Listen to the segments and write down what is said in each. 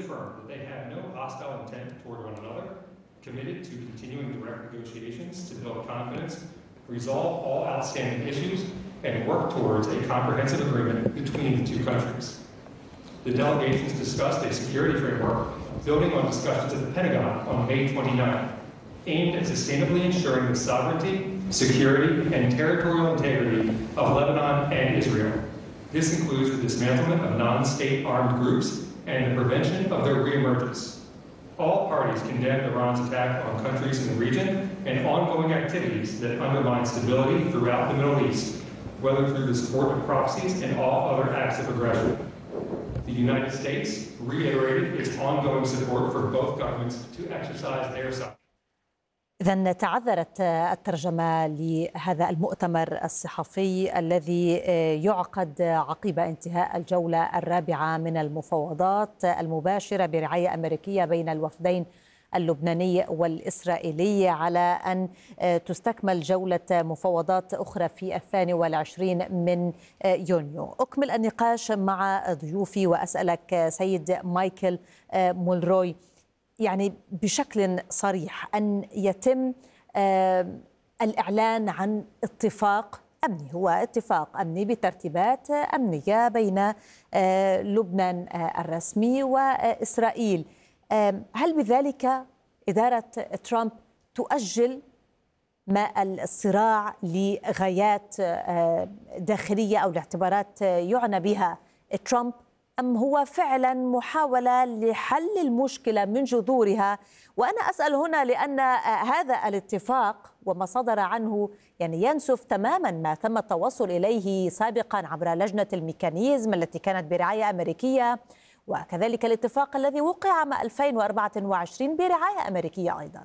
reaffirmed that they have no hostile intent toward one another, committed to continuing direct negotiations to build confidence, resolve all outstanding issues, and work towards a comprehensive agreement between the two countries. The delegations discussed a security framework building on discussions at the Pentagon on May 29th, aimed at sustainably ensuring the sovereignty, security, and territorial integrity of Lebanon and Israel. This includes the dismantlement of non-state armed groups and the prevention of their reemergence. All parties condemned Iran's attack on countries in the region and ongoing activities that undermine stability throughout the Middle East, whether through the support of proxies and all other acts of aggression. The United States reiterated its ongoing support for both governments to exercise their sovereignty. إذن تعذرت الترجمة لهذا المؤتمر الصحفي الذي يعقد عقب انتهاء الجولة الرابعة من المفاوضات المباشرة برعاية أمريكية بين الوفدين اللبناني والإسرائيلي، على أن تستكمل جولة مفاوضات أخرى في 22 من يونيو. أكمل النقاش مع ضيوفي وأسألك سيد مايكل مولروي، يعني بشكل صريح أن يتم الإعلان عن اتفاق أمني، هو اتفاق أمني بترتيبات أمنية بين لبنان الرسمي وإسرائيل، هل بذلك إدارة ترامب تؤجل ما الصراع لغايات داخلية أو لاعتبارات يعنى بها ترامب، أم هو فعلا محاولة لحل المشكلة من جذورها؟ وأنا أسأل هنا لأن هذا الاتفاق وما صدر عنه يعني ينسف تماما ما تم التوصل إليه سابقا عبر لجنة الميكانيزم التي كانت برعاية أمريكية، وكذلك الاتفاق الذي وقع عام 2024 برعاية أمريكية أيضا.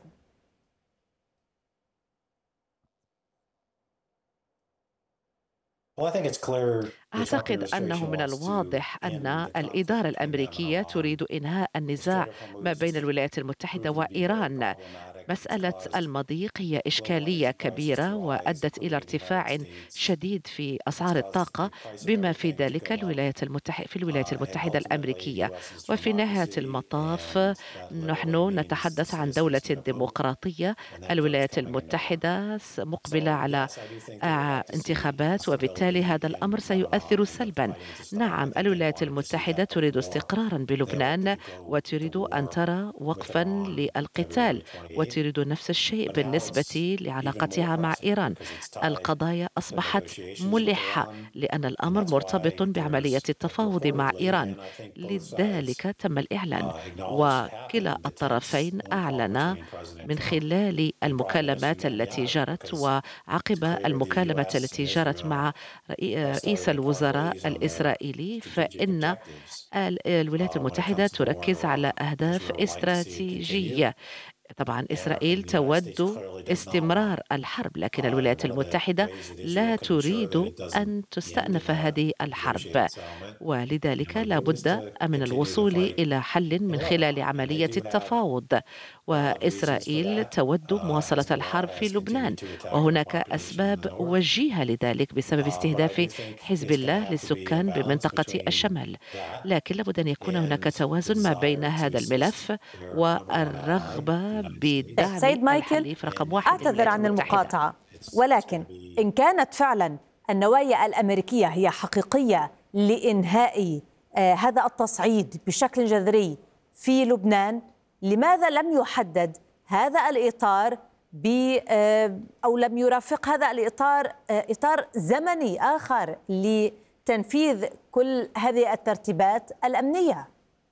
أعتقد أنه من الواضح أن الإدارة الأمريكية تريد إنهاء النزاع ما بين الولايات المتحدة وإيران. مسألة المضيق هي إشكالية كبيرة وأدت إلى ارتفاع شديد في أسعار الطاقة بما في ذلك في الولايات المتحدة الأمريكية. وفي نهاية المطاف نحن نتحدث عن دولة ديمقراطية، الولايات المتحدة مقبلة على انتخابات، وبالتالي هذا الأمر سيؤثر سلبا. نعم، الولايات المتحدة تريد استقرارا بلبنان وتريد أن ترى وقفا للقتال، وتريد نفس الشيء بالنسبة لعلاقتها مع إيران. القضايا أصبحت ملحة لأن الأمر مرتبط بعملية التفاوض مع إيران، لذلك تم الإعلان، وكلا الطرفين أعلن من خلال المكالمات التي جرت. وعقب المكالمة التي جرت مع رئيس الوزراء الإسرائيلي، فإن الولايات المتحدة تركز على أهداف استراتيجية. طبعا إسرائيل تود استمرار الحرب، لكن الولايات المتحدة لا تريد أن تستأنف هذه الحرب، ولذلك لا بد من الوصول إلى حل من خلال عملية التفاوض. وإسرائيل تود مواصلة الحرب في لبنان، وهناك أسباب وجيهة لذلك بسبب استهداف حزب الله للسكان بمنطقة الشمال، لكن لابد أن يكون هناك توازن ما بين هذا الملف والرغبة بدعم سيد مايكل، الحليف رقم 1. أعتذر عن المقاطعة، ولكن إن كانت فعلا النوايا الأمريكية هي حقيقية لإنهاء هذا التصعيد بشكل جذري في لبنان، لماذا لم يحدد هذا الإطار أو لم يرافق هذا الإطار إطار زمني آخر لتنفيذ كل هذه الترتيبات الأمنية؟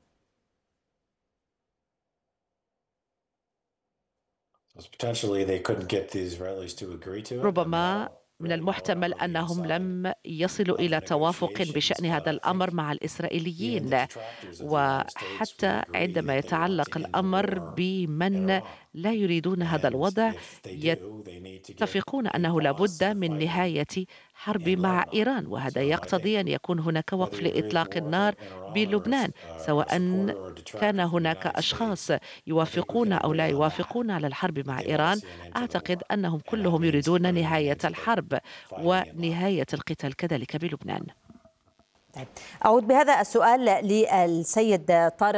ربما من المحتمل أنهم لم يصلوا إلى توافق بشأن هذا الأمر مع الإسرائيليين، وحتى عندما يتعلق الأمر بمن لا يريدون هذا الوضع يتفقون أنه لابد من نهاية حرب مع إيران، وهذا يقتضي أن يكون هناك وقف لإطلاق النار بلبنان، سواء كان هناك أشخاص يوافقون أو لا يوافقون على الحرب مع إيران. أعتقد أنهم كلهم يريدون نهاية الحرب ونهاية القتال كذلك بلبنان. أعود بهذا السؤال للسيد طارق